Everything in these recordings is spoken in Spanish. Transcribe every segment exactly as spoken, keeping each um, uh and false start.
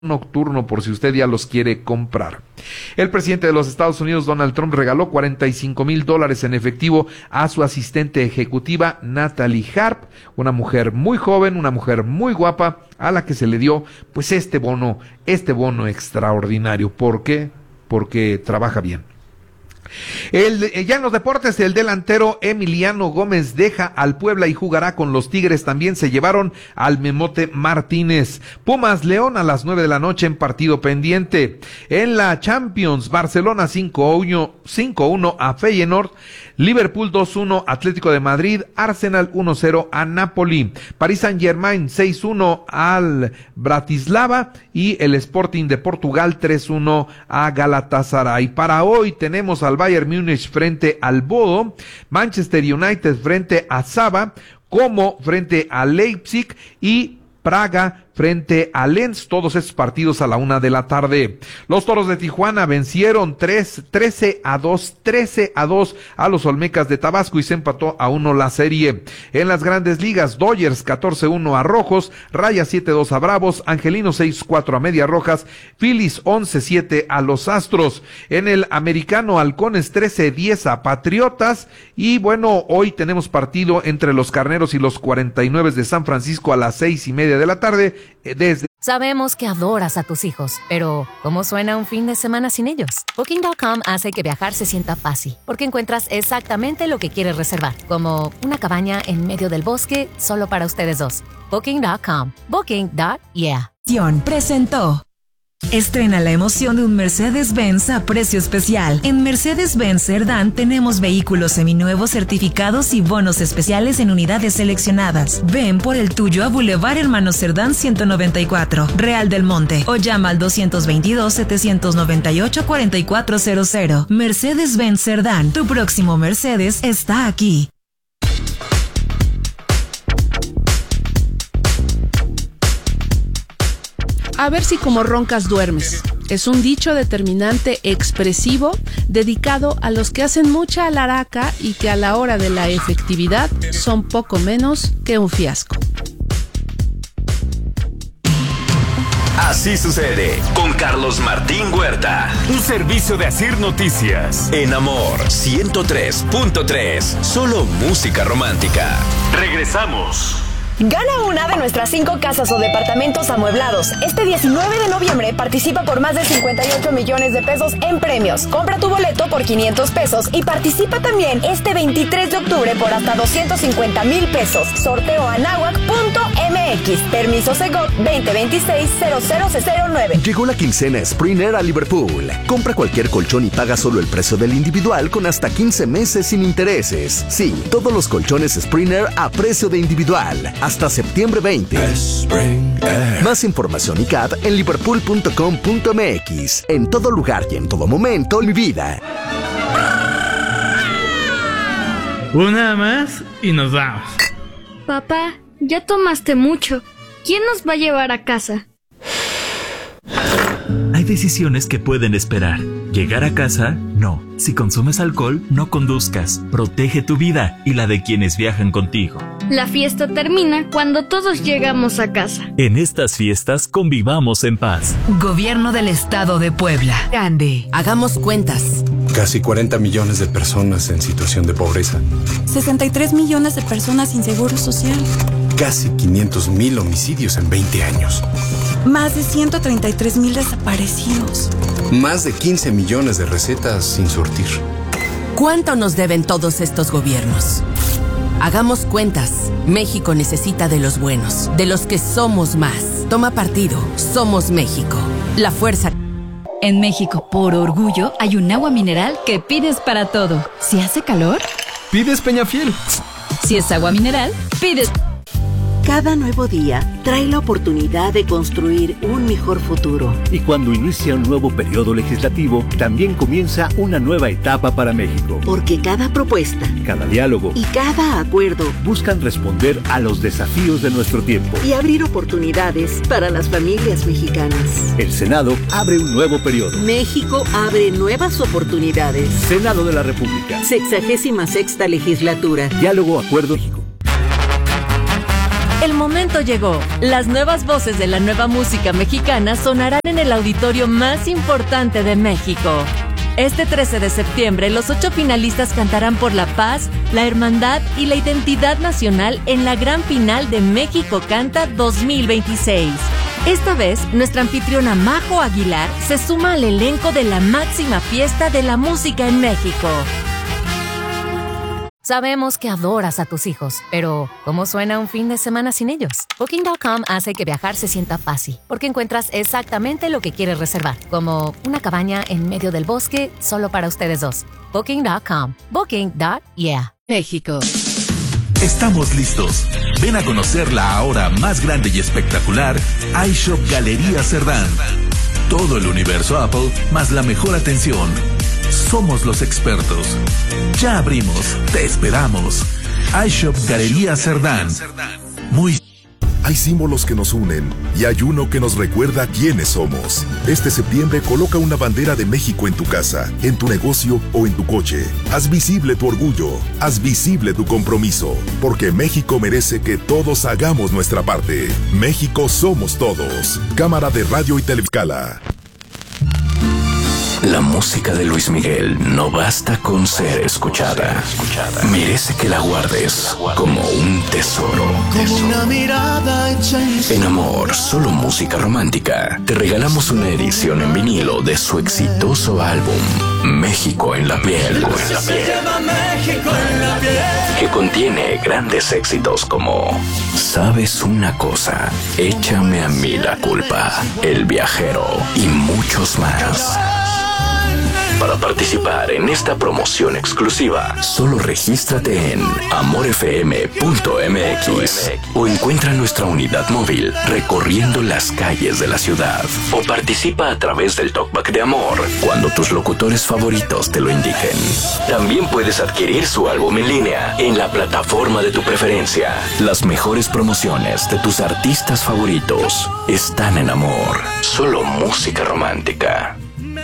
nocturno por si usted ya los quiere comprar. El presidente de los Estados Unidos, Donald Trump, regaló cuarenta y cinco mil dólares en efectivo a su asistente ejecutiva, Natalie Harp, una mujer muy joven, una mujer muy guapa, a la que se le dio pues este bono, este bono extraordinario. ¿Por qué? Porque trabaja bien. El, ya en los deportes, el delantero Emiliano Gómez deja al Puebla y jugará con los Tigres. También se llevaron al Memote Martínez. Pumas León a las nueve de la noche en partido pendiente. En la Champions, Barcelona cinco uno a Feyenoord, Liverpool dos uno Atlético de Madrid, Arsenal uno cero a Napoli, Paris Saint-Germain seis uno al Bratislava y el Sporting de Portugal tres uno a Galatasaray. Para hoy tenemos al Bayern Múnich frente al Bodo, Manchester United frente a Saba, Como frente a Leipzig y Praga frente a Lens, todos estos partidos a la una de la tarde. Los Toros de Tijuana vencieron trece a dos a los Olmecas de Tabasco y se empató a uno la serie. En las Grandes Ligas, Dodgers catorce uno a Rojos, Rayas siete dos a Bravos, Angelinos seis cuatro a Medias Rojas, Phillies once siete a los Astros. En el Americano, Halcones trece diez a Patriotas y bueno, hoy tenemos partido entre los Carneros y los cuarenta y nueve de San Francisco a las seis y media de la tarde. Desde... Sabemos que adoras a tus hijos, pero ¿cómo suena un fin de semana sin ellos? Booking punto com hace que viajar se sienta fácil, porque encuentras exactamente lo que quieres reservar, como una cabaña en medio del bosque solo para ustedes dos. Booking punto com. Booking punto yeah. Presentó. Estrena la emoción de un Mercedes-Benz a precio especial. En Mercedes-Benz Cerdán tenemos vehículos seminuevos certificados y bonos especiales en unidades seleccionadas. Ven por el tuyo a Boulevard Hermanos Cerdán ciento noventa y cuatro, Real del Monte, o llama al dos veintidós, setecientos noventa y ocho, cuarenta y cuatro cero cero. Mercedes-Benz Cerdán, tu próximo Mercedes está aquí. A ver si como roncas duermes. Es un dicho determinante expresivo dedicado a los que hacen mucha alaraca y que a la hora de la efectividad son poco menos que un fiasco. Así sucede con Carlos Martín Huerta. Un servicio de Asir Noticias. En Amor ciento tres punto tres. Solo música romántica. Regresamos. Gana una de nuestras cinco casas o departamentos amueblados. Este diecinueve de noviembre participa por más de cincuenta y ocho millones de pesos en premios. Compra tu boleto por quinientos pesos y participa también este veintitrés de octubre por hasta doscientos cincuenta mil pesos. Sorteo anahuac punto m x. Permiso Segov veinte veintiséis cero cero cero nueve. Llegó la quincena Springer a Liverpool. Compra cualquier colchón y paga solo el precio del individual con hasta quince meses sin intereses. Sí, todos los colchones Springer a precio de individual. Hasta septiembre veinte. Más información y C A D en liverpool punto com punto m x. En todo lugar y en todo momento, mi vida. Una más y nos vamos. Papá, ya tomaste mucho. ¿Quién nos va a llevar a casa? Hay decisiones que pueden esperar. Llegar a casa, no. Si consumes alcohol, no conduzcas. Protege tu vida y la de quienes viajan contigo. La fiesta termina cuando todos llegamos a casa. En estas fiestas convivamos en paz. Gobierno del Estado de Puebla. Grande. Hagamos cuentas. Casi cuarenta millones de personas en situación de pobreza. sesenta y tres millones de personas sin seguro social. Casi quinientos mil homicidios en veinte años. Más de ciento treinta y tres mil desaparecidos. Más de quince millones de recetas sin surtir. ¿Cuánto nos deben todos estos gobiernos? Hagamos cuentas. México necesita de los buenos, de los que somos más. Toma partido. Somos México. La fuerza. En México, por orgullo, hay un agua mineral que pides para todo. Si hace calor, pides Peñafiel. Si es agua mineral, pides... Cada nuevo día trae la oportunidad de construir un mejor futuro. Y cuando inicia un nuevo periodo legislativo, también comienza una nueva etapa para México. Porque cada propuesta, cada diálogo y cada acuerdo buscan responder a los desafíos de nuestro tiempo y abrir oportunidades para las familias mexicanas. El Senado abre un nuevo periodo. México abre nuevas oportunidades. Senado de la República. Sexagésima sexta legislatura. Diálogo, acuerdo, México. El momento llegó. Las nuevas voces de la nueva música mexicana sonarán en el auditorio más importante de México. Este trece de septiembre, los ocho finalistas cantarán por la paz, la hermandad y la identidad nacional en la gran final de México Canta dos mil veintiséis. Esta vez, nuestra anfitriona Majo Aguilar se suma al elenco de la máxima fiesta de la música en México. Sabemos que adoras a tus hijos, pero ¿cómo suena un fin de semana sin ellos? Booking punto com hace que viajar se sienta fácil, porque encuentras exactamente lo que quieres reservar, como una cabaña en medio del bosque solo para ustedes dos. Booking punto com. Booking. Yeah. México. Estamos listos. Ven a conocer la ahora más grande y espectacular iShop Galería Cerdán. Todo el universo Apple, más la mejor atención. Somos los expertos. Ya abrimos, te esperamos. iShop Galería Cerdán. Muy. Hay símbolos que nos unen y hay uno que nos recuerda quiénes somos. Este septiembre coloca una bandera de México en tu casa, en tu negocio o en tu coche. Haz visible tu orgullo, haz visible tu compromiso, porque México merece que todos hagamos nuestra parte. México somos todos. Cámara de Radio y Televisión. La música de Luis Miguel no basta con ser escuchada. Merece que la guardes como un tesoro. En Amor, solo música romántica, te regalamos una edición en vinilo de su exitoso álbum México en la piel, que contiene grandes éxitos como Sabes una cosa, Échame a mí la culpa, El viajero y muchos más. Para participar en esta promoción exclusiva, solo regístrate en amor f m punto m x o encuentra nuestra unidad móvil recorriendo las calles de la ciudad. O participa a través del Talkback de Amor cuando tus locutores favoritos te lo indiquen. También puedes adquirir su álbum en línea en la plataforma de tu preferencia. Las mejores promociones de tus artistas favoritos están en Amor. Solo música romántica.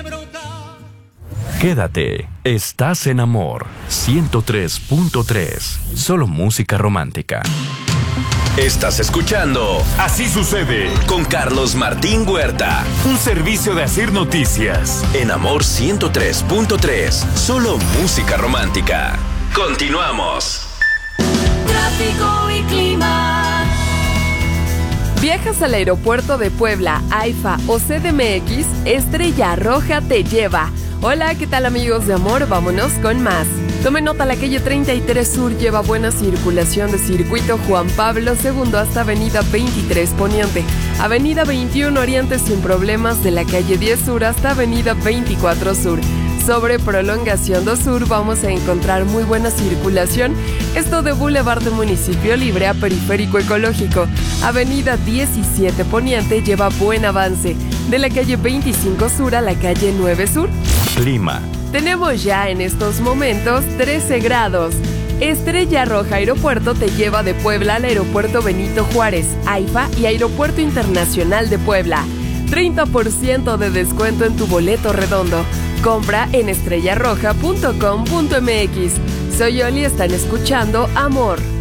Quédate, estás en Amor ciento tres punto tres, solo música romántica. Estás escuchando Así Sucede con Carlos Martín Huerta, un servicio de Asir Noticias. En Amor ciento tres punto tres, solo música romántica. Continuamos. Tráfico y clima. ¿Viajas al aeropuerto de Puebla, AIFA o C D M X? Estrella Roja te lleva. Hola, ¿qué tal amigos de Amor? Vámonos con más. Tome nota, la calle treinta y tres Sur lleva buena circulación de circuito Juan Pablo segundo hasta avenida veintitrés Poniente. Avenida veintiuno Oriente sin problemas de la calle diez Sur hasta avenida veinticuatro Sur. Sobre Prolongación dos Sur vamos a encontrar muy buena circulación, esto de Boulevard de Municipio Libre a Periférico Ecológico. Avenida diecisiete Poniente lleva buen avance, de la calle veinticinco Sur a la calle nueve Sur. Clima. Tenemos ya en estos momentos trece grados. Estrella Roja Aeropuerto te lleva de Puebla al Aeropuerto Benito Juárez, AIFA y Aeropuerto Internacional de Puebla. treinta por ciento de descuento en tu boleto redondo. Compra en estrella roja punto com punto m x. Soy Oli, están escuchando Amor.